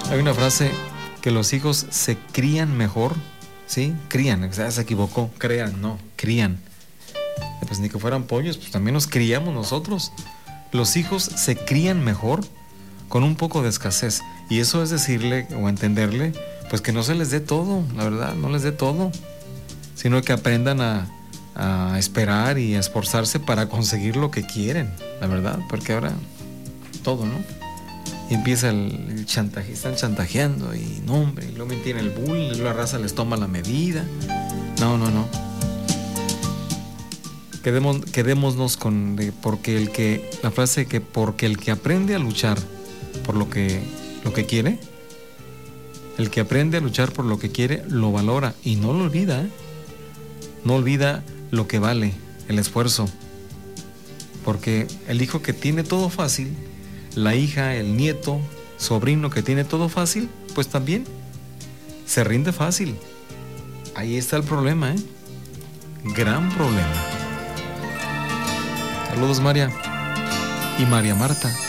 Hay una frase que los hijos se crían mejor, ¿sí? Crían, o sea, se equivocó, crean, no, crían. Pues ni que fueran pollos, pues también nos criamos nosotros. Los hijos se crían mejor con un poco de escasez. Y eso es decirle o entenderle, pues que no se les dé todo, la verdad, no les dé todo, sino que aprendan a esperar y a esforzarse para conseguir lo que quieren, la verdad, porque ahora todo, ¿no? Y empieza el chantaje, están chantajeando y no, hombre, y luego tiene el bullying, y la raza les toma la medida. No. Quedémonos con la frase que porque el que aprende a luchar por lo que quiere, el que aprende a luchar por lo que quiere, lo valora y no lo olvida, ¿eh? No olvida lo que vale el esfuerzo. Porque el hijo que tiene todo fácil, la hija, el nieto, sobrino que tiene todo fácil, pues también se rinde fácil. Ahí está el problema, ¿eh? Gran problema. Saludos, María y María Marta.